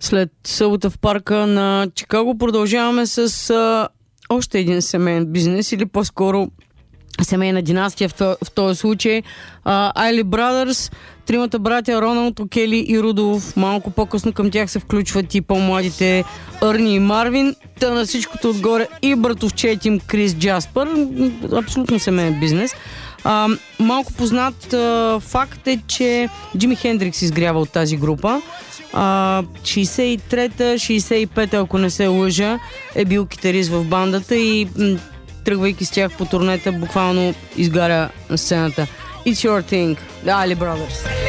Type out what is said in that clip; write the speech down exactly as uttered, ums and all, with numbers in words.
След събота в парка на Чикаго продължаваме с а, още един семейен бизнес, или по-скоро семейна династия в, то, в този случай. Айли Brothers, тримата братя Роналд, Окели и Рудолф. Малко по-късно към тях се включват и по-младите Арни и Марвин. Та на всичкото отгоре и братовчет им Крис Джаспър. Абсолютно семейен бизнес. А, малко познат а, факт е, че Джими Хендрикс изгрява от тази група. А, шейсет и трета шейсет и пета, ако не се лъжа, е бил китарист в бандата и м- тръгвайки с тях по турнета, буквално изгаря сцената. It's Your Thing, The Айли Brothers.